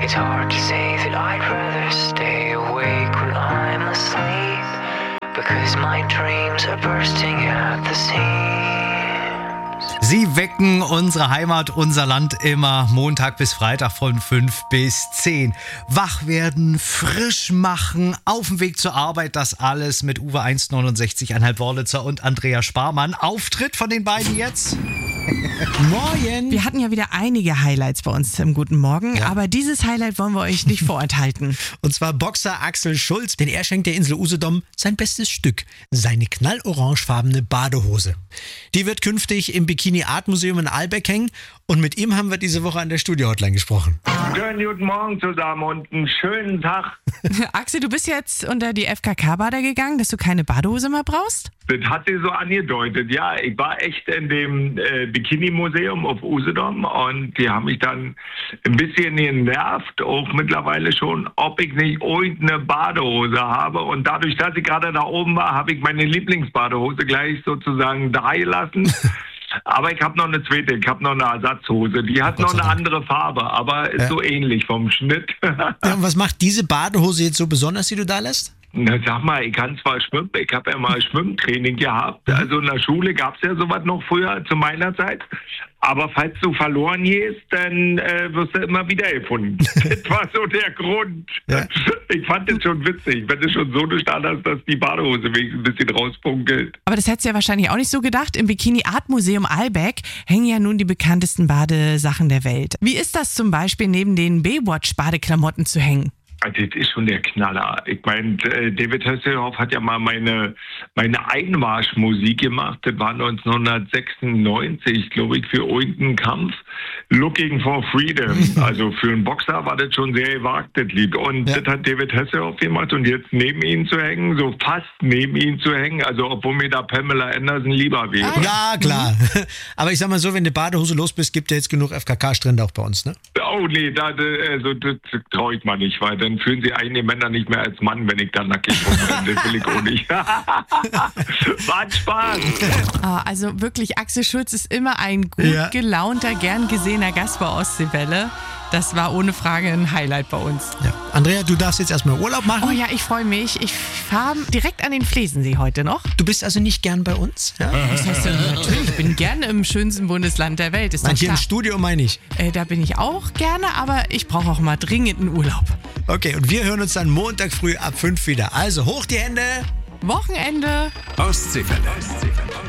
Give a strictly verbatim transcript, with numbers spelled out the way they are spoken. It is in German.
It's hard to say that I'd rather stay awake when I'm asleep, because my dreams are bursting at the seams. Sie wecken unsere Heimat, unser Land immer Montag bis Freitag von fünf bis zehn. Wach werden, frisch machen, auf dem Weg zur Arbeit, das alles mit Uwe eins neunundsechzig Komma fünf Wörlitzer und Andrea Sparmann. Auftritt von den beiden jetzt. Morgen. Wir hatten ja wieder einige Highlights bei uns im Guten Morgen, ja. aber dieses Highlight wollen wir euch nicht vorenthalten. Und zwar Boxer Axel Schulz, denn er schenkt der Insel Usedom sein bestes Stück, seine knallorangefarbene Badehose. Die wird künftig im Bikini Art Museum in Albeck hängen und mit ihm haben wir diese Woche an der Studio-Hotline gesprochen. Schönen guten Morgen zusammen und einen schönen Tag. Axel, du bist jetzt unter die F K K-Bader gegangen, dass du keine Badehose mehr brauchst? Das hat sie so angedeutet, ja. Ich war echt in dem äh, Bikini-Museum auf Usedom und die haben mich dann ein bisschen genervt, auch mittlerweile schon, ob ich nicht irgendeine Badehose habe. Und dadurch, dass ich gerade da oben war, habe ich meine Lieblingsbadehose gleich sozusagen da gelassen. Aber ich habe noch eine zweite, ich habe noch eine Ersatzhose. Die hat noch eine andere Farbe, aber ist ja. so ähnlich vom Schnitt. Ja, und was macht diese Badehose jetzt so besonders, die du da lässt? Na, sag mal, ich kann zwar schwimmen, ich habe ja mal Schwimmtraining gehabt. Also in der Schule gab es ja sowas noch früher zu meiner Zeit. Aber falls du verloren gehst, dann äh, wirst du immer wieder gefunden. Das war so der Grund. Ja. Ich fand es schon witzig, wenn du schon so eine Stand hast, dass die Badehose wenigstens ein bisschen rauspunkelt. Aber das hättest du ja wahrscheinlich auch nicht so gedacht. Im Bikini Art Museum Albeck hängen ja nun die bekanntesten Badesachen der Welt. Wie ist das zum Beispiel, neben den Baywatch-Badeklamotten zu hängen? Das ist schon der Knaller. Ich meine, David Hasselhoff hat ja mal meine, meine Einmarschmusik gemacht. Das war neunzehnhundertsechsundneunzig, glaube ich, für irgendeinen Kampf. Looking for Freedom. Also für einen Boxer war das schon sehr gewagt, das Lied. Und ja. das hat David Hasselhoff gemacht. Und jetzt neben ihm zu hängen, so fast neben ihm zu hängen, also obwohl mir da Pamela Anderson lieber wäre. Ja, klar. Aber ich sag mal so, wenn du Badehose los bist, gibt es jetzt genug F K K-Strände auch bei uns, ne? Oh nee, da, also, das traue ich mal nicht, weil dann fühlen sich einige Männer nicht mehr als Mann, wenn ich dann nackig rumrenne. Das will ich auch nicht. War ein Spaß. Oh, also wirklich, Axel Schulz ist immer ein gut ja. gelaunter, gern gesehener Gast bei Ostseewelle. Das war ohne Frage ein Highlight bei uns. Ja. Andrea, du darfst jetzt erstmal Urlaub machen. Oh ja, ich freue mich. Ich fahre direkt an den Flesensee heute noch. Du bist also nicht gern bei uns? Ja? Das heißt ja natürlich, ich bin gerne im schönsten Bundesland der Welt. Ist Nein, hier im Studio meine ich. Äh, da bin ich auch gerne, aber ich brauche auch mal dringend einen Urlaub. Okay, und wir hören uns dann Montag früh ab fünf wieder. Also hoch die Hände. Wochenende. Ostseewelle.